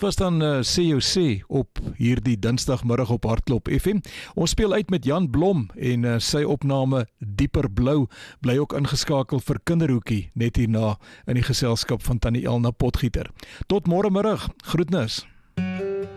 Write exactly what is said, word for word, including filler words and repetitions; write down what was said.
was dan uh, C O C op hierdie dinsdagmiddag op Hartklop F M. Ons speel uit met Jan Blom en uh, sy opname Dieper Blou. Bly ook ingeskakel vir Kinderhoekie net hierna in die geselskap van Tannie Elna Potgieter. Tot môre middag. Groetnis.